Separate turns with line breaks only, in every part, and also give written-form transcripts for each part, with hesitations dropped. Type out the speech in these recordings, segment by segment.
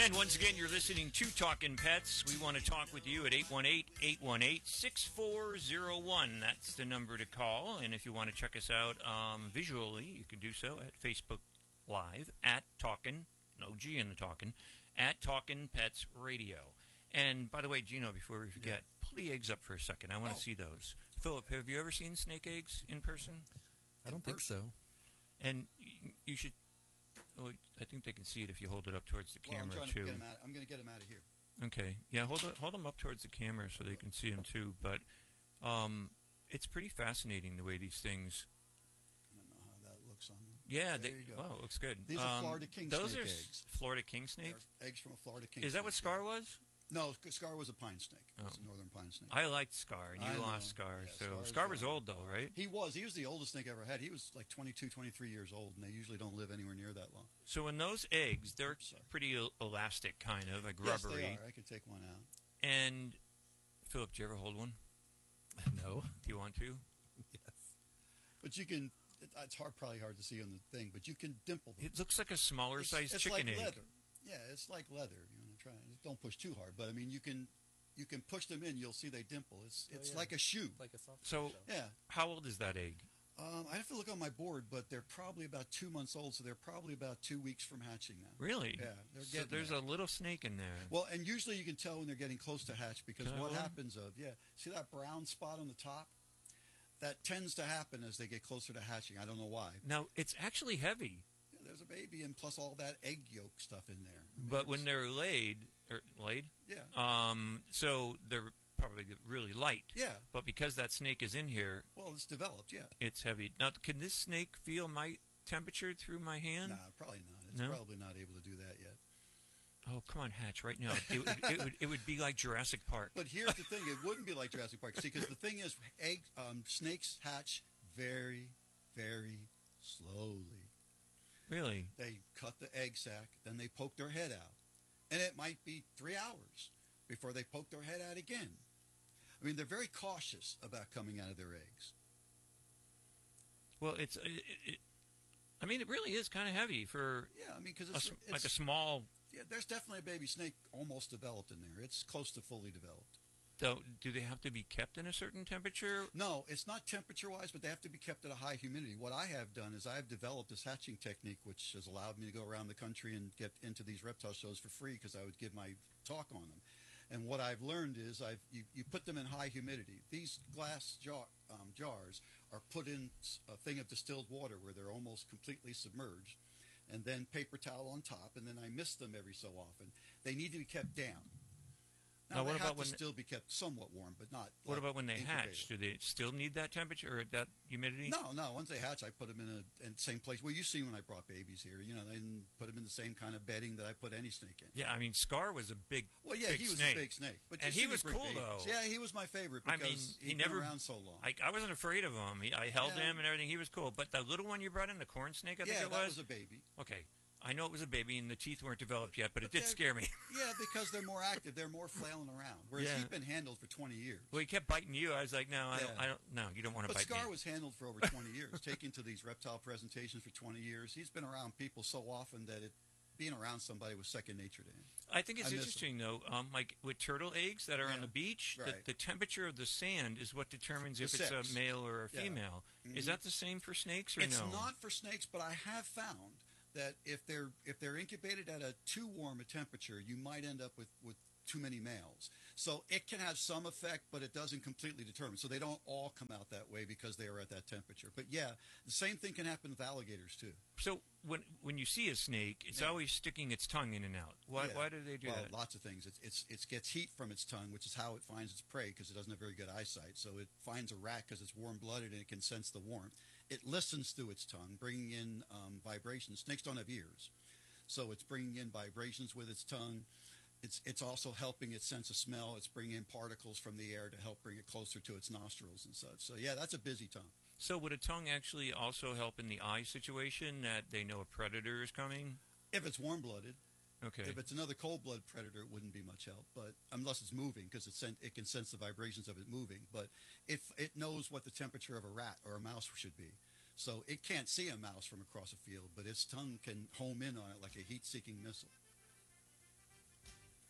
And once again, you're listening to Talkin' Pets. We want to talk with you at 818-818-6401. That's the number to call. And if you want to check us out visually, you can do so at Facebook Live at Talkin', no G in the Talkin', at Talkin' Pets Radio. And by the way, Gino, before we forget, pull the eggs up for a second. I want to see those. Philip, have you ever seen snake eggs in person?
I don't think so.
And you should... Oh, I think they can see it if you hold it up towards the camera, too.
I'm going to get them out of here.
Okay. Yeah, hold them up towards the camera so they can see them, too. But it's pretty fascinating the way these things...
I don't know how that looks on them.
Yeah,
there you go.
Oh, it looks good.
These are Florida king snake eggs.
Those are Florida king snakes?
They're eggs from a Florida king snake.
Is that what Scar was?
No, Scar was a pine snake. It was a northern pine snake.
I liked Scar, and you lost Scar. Yeah, so Scar was old, though, right?
He was. He was the oldest snake I ever had. He was like 22, 23 years old, and they usually don't live anywhere near that long.
So in those eggs, they're pretty elastic, kind of, like rubbery.
Yes, they are. I could take one out.
And, Philip, do you ever hold one?
No.
Do you want to?
Yes. But you can... It's probably hard to see on the thing, but you can dimple them.
It looks like a smaller-sized chicken egg.
It's like leather. Yeah, it's like leather. You want to try it. Don't push too hard, but I mean, you can push them in. You'll see they dimple. It's like a shoe.
Like a soft
So,
yeah.
How old is that egg?
I have to look on my board, but they're probably about 2 months old, so they're probably about 2 weeks from hatching now.
Really?
Yeah.
So there's a little snake in there.
Well, and usually you can tell when they're getting close to hatch because what happens see that brown spot on the top? That tends to happen as they get closer to hatching. I don't know why.
Now, it's actually heavy.
Yeah, there's a baby and plus all that egg yolk stuff in there.
But when they're laid?
Yeah.
So they're probably really light.
Yeah.
But because that snake is in here...
Well, it's developed, yeah.
It's heavy. Now, can this snake feel my temperature through my hand?
No, probably not. It's probably not able to do that yet.
Oh, come on, Hatch, right now. It would be like Jurassic Park.
But here's the thing. It wouldn't be like Jurassic Park. See, because the thing is, snakes hatch very, very slowly.
Really?
They cut the egg sac, then they poke their head out. And it might be 3 hours before they poke their head out again. I mean, they're very cautious about coming out of their eggs.
Well, it really is kind of heavy for...
Yeah, I mean, because it's
like a small...
Yeah, there's definitely a baby snake almost developed in there. It's close to fully developed.
So, do they have to be kept in a certain temperature?
No, it's not temperature-wise, but they have to be kept at a high humidity. What I have done is I've developed this hatching technique, which has allowed me to go around the country and get into these reptile shows for free because I would give my talk on them. And what I've learned is you put them in high humidity. These glass jars are put in a thing of distilled water where they're almost completely submerged, and then paper towel on top, and then I mist them every so often. They need to be kept down. Now, they have to still be kept somewhat warm, but not.
What about when they hatch? Do they still need that temperature or that humidity?
No. Once they hatch, I put them in the same place. Well, you see when I brought babies here, they didn't put them in the same kind of bedding that I put any snake in.
Yeah, I mean, Scar was a big
Well, yeah, he was a big snake. But
and he was cool, though.
Yeah, he was my favorite because he'd been around so long.
I wasn't afraid of him. I held him and everything. He was cool. But the little one you brought in, the corn snake, I think it was?
Yeah, that was a baby.
Okay. I know it was a baby and the teeth weren't developed yet, but it did scare me.
Yeah, because they're more active. They're more flailing around. Whereas he's been handled for 20 years.
Well, he kept biting you. I was like, no, no, you don't want to bite me.
But Scar was handled for over 20 years, taken to these reptile presentations for 20 years. He's been around people so often that being around somebody was second nature to him.
I think it's interesting, though, like with turtle eggs that are on the beach, the temperature of the sand is what determines if it's a male or a female. Yeah. Mm-hmm. Is that the same for snakes or no?
It's not for snakes, but I have found that if they're incubated at a too warm a temperature, you might end up with too many males. So it can have some effect, but it doesn't completely determine. So they don't all come out that way because they are at that temperature. But yeah, the same thing can happen with alligators too.
So when you see a snake, it's always sticking its tongue in and out. Why do they do that?
Well, lots of things. It gets heat from its tongue, which is how it finds its prey because it doesn't have very good eyesight. So it finds a rat because it's warm-blooded and it can sense the warmth. It listens through its tongue, bringing in vibrations. Snakes don't have ears, so it's bringing in vibrations with its tongue. It's also helping its sense of smell. It's bringing in particles from the air to help bring it closer to its nostrils and such. So yeah, that's a busy tongue.
So would a tongue actually also help in the eye situation that they know a predator is coming?
If it's warm-blooded.
Okay.
If it's another cold-blooded predator, it wouldn't be much help. But unless it's moving, because it can sense the vibrations of it moving. But it knows what the temperature of a rat or a mouse should be. So it can't see a mouse from across a field, but its tongue can home in on it like a heat-seeking missile.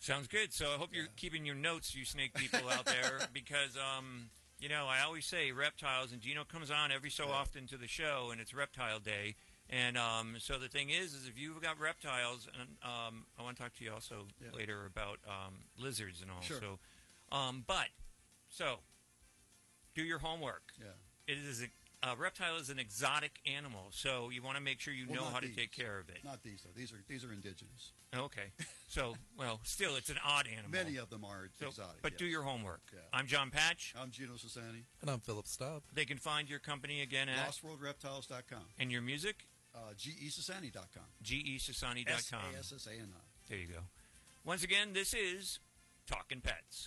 Sounds good. So I hope you're keeping your notes, you snake people out there, because, I always say reptiles, and Gino comes on every so often to the show, and it's Reptile Day. And so the thing is if you've got reptiles, and I want to talk to you also later about lizards and all.
Sure.
So do your homework.
Yeah.
It is a reptile is an exotic animal, so you want to make sure you know how to take care of it.
Not these though. These are indigenous.
Okay. So, still, it's an odd animal.
Many of them are exotic.
But do your homework.
Yeah.
I'm John Patch.
I'm Gino Sassani.
And I'm Philip Staub.
They can find your company again at
LostWorldReptiles.com.
And your music?
GESassani.com.
GESassani.com.
SASSANI.
There you go. Once again, this is Talkin' Pets.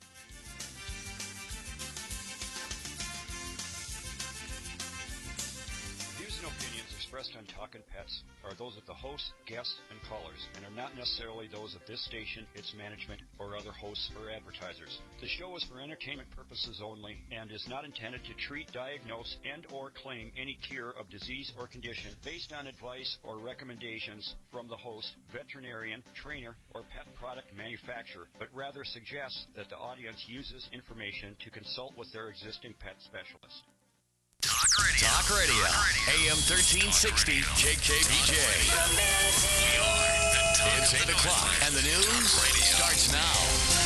Views and opinions expressed on Talkin' Pets are those of the hosts, guests, and callers, and are not necessarily those of this station, its management, or other hosts or advertisers. The show is for entertainment purposes only and is not intended to treat, diagnose, and or claim any cure of disease or condition based on advice or recommendations from the host, veterinarian, trainer, or pet product manufacturer, but rather suggests that the audience uses information to consult with their existing pet specialist.
Talk Radio. AM 1360 KKBJ. It's 8 o'clock, and the news starts now.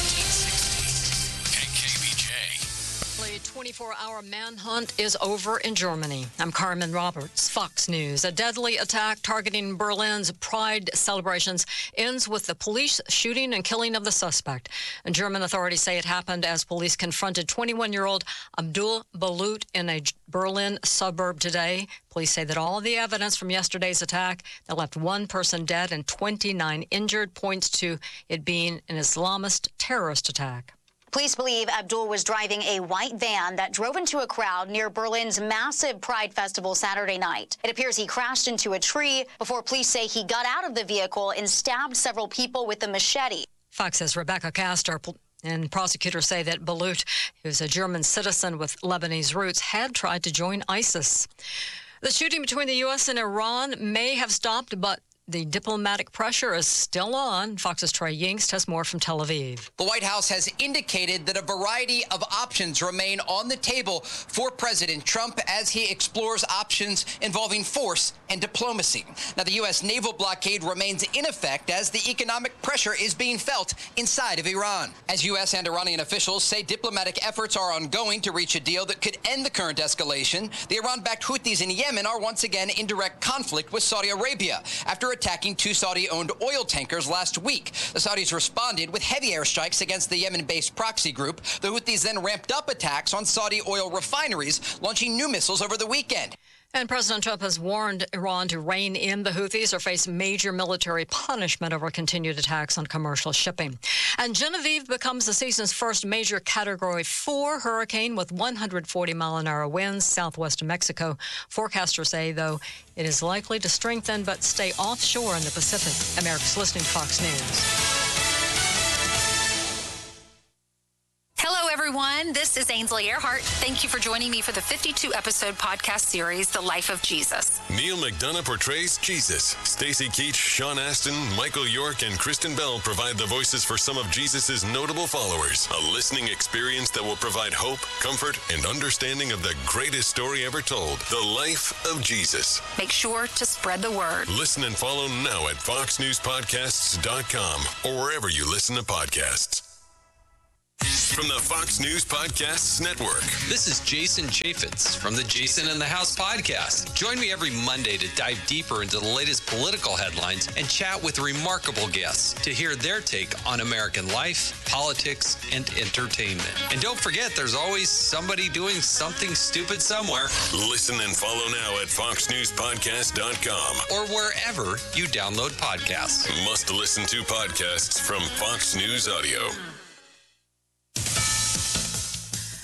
1360 KKBJ.
A 24-hour manhunt is over in Germany. I'm Carmen Roberts, Fox News. A deadly attack targeting Berlin's Pride celebrations ends with the police shooting and killing of the suspect. And German authorities say it happened as police confronted 21-year-old Abdul Balut in a Berlin suburb today. Police say that all the evidence from yesterday's attack that left one person dead and 29 injured points to it being an Islamist terrorist attack.
Police believe Abdul was driving a white van that drove into a crowd near Berlin's massive Pride Festival Saturday night. It appears he crashed into a tree before police say he got out of the vehicle and stabbed several people with a machete.
Fox says Rebecca Castor and prosecutors say that Balut, who's a German citizen with Lebanese roots, had tried to join ISIS. The shooting between the U.S. and Iran may have stopped, but the diplomatic pressure is still on. Fox's Trey Yingst has more from Tel Aviv.
The White House has indicated that a variety of options remain on the table for President Trump as he explores options involving force and diplomacy. Now, the U.S. naval blockade remains in effect as the economic pressure is being felt inside of Iran. As U.S. and Iranian officials say diplomatic efforts are ongoing to reach a deal that could end the current escalation, the Iran-backed Houthis in Yemen are once again in direct conflict with Saudi Arabia after attacking two Saudi-owned oil tankers last week. The Saudis responded with heavy airstrikes against the Yemen-based proxy group. The Houthis then ramped up attacks on Saudi oil refineries, launching new missiles over the weekend.
And President Trump has warned Iran to rein in the Houthis or face major military punishment over continued attacks on commercial shipping. And Genevieve becomes the season's first major Category 4 hurricane with 140-mile-an-hour winds southwest of Mexico. Forecasters say, though, it is likely to strengthen but stay offshore in the Pacific. America's listening to Fox News.
Hello, everyone. This is Ainsley Earhart. Thank you for joining me for the 52-episode podcast series, The Life of Jesus.
Neil McDonough portrays Jesus. Stacey Keach, Sean Astin, Michael York, and Kristen Bell provide the voices for some of Jesus' notable followers. A listening experience that will provide hope, comfort, and understanding of the greatest story ever told, The Life of Jesus.
Make sure to spread the word.
Listen and follow now at foxnewspodcasts.com or wherever you listen to podcasts. From the Fox News Podcasts Network.
This is Jason Chaffetz from the Jason in the House podcast. Join me every Monday to dive deeper into the latest political headlines and chat with remarkable guests to hear their take on American life, politics, and entertainment. And don't forget, there's always somebody doing something stupid somewhere.
Listen and follow now at foxnewspodcast.com
or wherever you download podcasts.
Must listen to podcasts from Fox News Audio.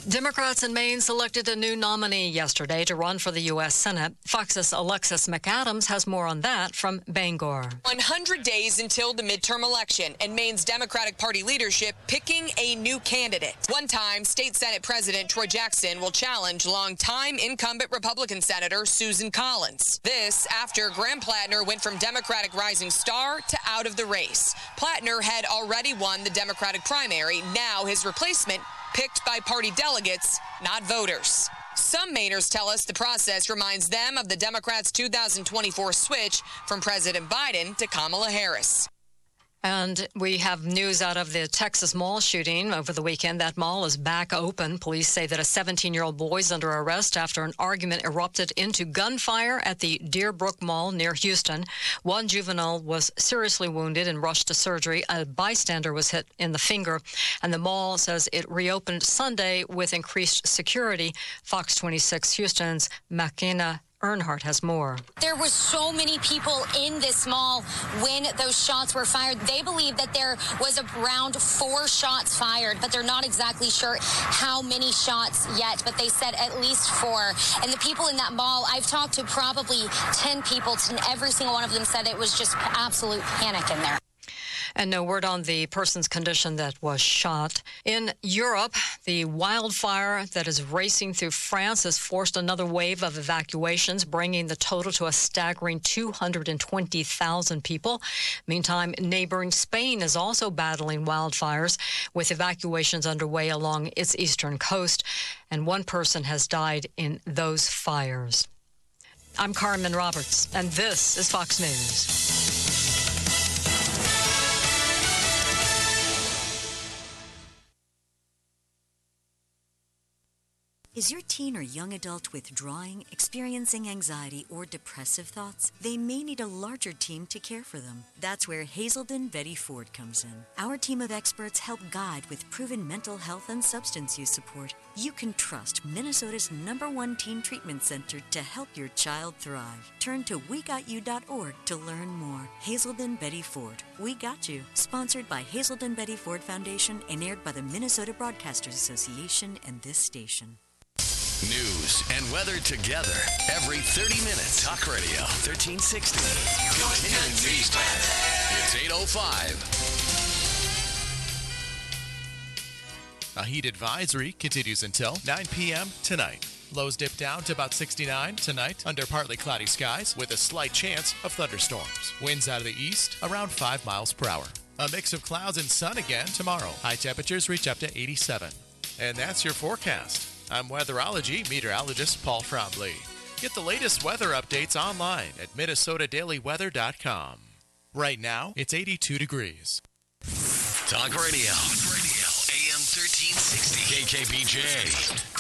Democrats in Maine selected a new nominee yesterday to run for the U.S. Senate. Fox's Alexis McAdams has more on that from Bangor.
100 days until the midterm election and Maine's Democratic Party leadership picking a new candidate. One-time State Senate President Troy Jackson will challenge longtime incumbent Republican Senator Susan Collins. This after Graham Plattner went from Democratic rising star to out of the race. Plattner had already won the Democratic primary. Now his replacement picked by party delegates, not voters. Some Mainers tell us the process reminds them of the Democrats' 2024 switch from President Biden to Kamala Harris.
And we have news out of the Texas mall shooting over the weekend. That mall is back open. Police say that a 17-year-old boy is under arrest after an argument erupted into gunfire at the Deerbrook Mall near Houston. One juvenile was seriously wounded and rushed to surgery. A bystander was hit in the finger. And the mall says it reopened Sunday with increased security. Fox 26 Houston's McKenna Earnhardt has more.
There was so many people in this mall when those shots were fired. They believe that there was around 4 shots fired, but they're not exactly sure how many shots yet, but they said at least 4. And the people in that mall, I've talked to probably 10 people, and every single one of them said it was just absolute panic in there.
And no word on the person's condition that was shot. In Europe, the wildfire that is racing through France has forced another wave of evacuations, bringing the total to a staggering 220,000 people. Meantime, neighboring Spain is also battling wildfires, with evacuations underway along its eastern coast, and one person has died in those fires. I'm Carmen Roberts, and this is Fox News.
Is your teen or young adult withdrawing, experiencing anxiety, or depressive thoughts? They may need a larger team to care for them. That's where Hazelden Betty Ford comes in. Our team of experts help guide with proven mental health and substance use support. You can trust Minnesota's #1 teen treatment center to help your child thrive. Turn to WeGotYou.org to learn more. Hazelden Betty Ford. We Got You. Sponsored by Hazelden Betty Ford Foundation and aired by the Minnesota Broadcasters Association and this station.
News and weather together every 30 minutes. Talk Radio 1360. Continuing news time. It's 8:05.
A heat advisory continues until 9 p.m. tonight. Lows dip down to about 69 tonight under partly cloudy skies with a slight chance of thunderstorms. Winds out of the east around 5 miles per hour. A mix of clouds and sun again tomorrow. High temperatures reach up to 87. And that's your forecast. I'm weatherology meteorologist Paul Frombley. Get the latest weather updates online at MinnesotaDailyWeather.com. Right now, it's 82 degrees.
Talk Radio. AM 1360. KKBJ.